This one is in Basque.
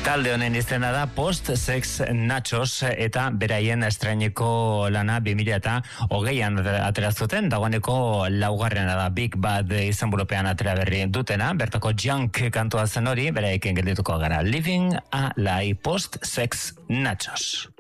Talde honen izena da Post Sex Nachos eta beraien estraineko lana 2020an atera zuten, dagoeneko laugarrena da Big Bad izenburupean atera berri dutena, bertako Junk kantua zen hori, beraiken geldituko gara Living a Lie Post Sex Nachos.